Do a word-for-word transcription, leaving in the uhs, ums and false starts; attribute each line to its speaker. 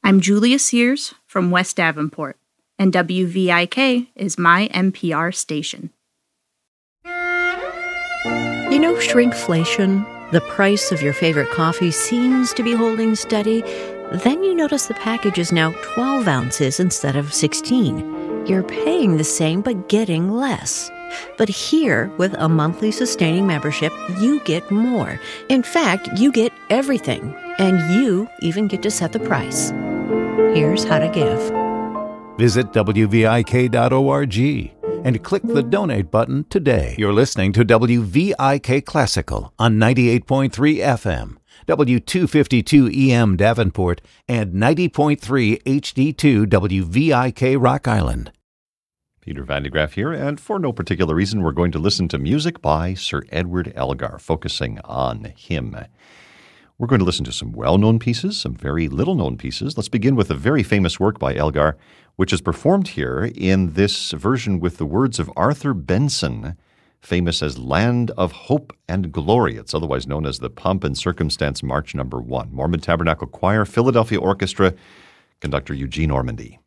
Speaker 1: I'm Julia Sears from West Davenport, and W V I K is my N P R station.
Speaker 2: You know shrinkflation? The price of your favorite coffee seems to be holding steady. Then you notice the package is now twelve ounces instead of sixteen. You're paying the same but getting less. But here, with a monthly sustaining membership, you get more. In fact, you get everything. And you even get to set the price. Here's how to give.
Speaker 3: Visit W V I K dot org and click the donate button today. You're listening to W V I K Classical on ninety-eight point three F M, W two fifty-two E M Davenport, and ninety point three H D two W V I K Rock Island.
Speaker 4: Peter Van de Graaff here, and for no particular reason, we're going to listen to music by Sir Edward Elgar, focusing on him. We're going to listen to some well-known pieces, some very little-known pieces. Let's begin with a very famous work by Elgar, which is performed here in this version with the words of Arthur Benson, famous as Land of Hope and Glory. It's otherwise known as the Pomp and Circumstance March Number One. Mormon Tabernacle Choir, Philadelphia Orchestra, conductor Eugene Ormandy.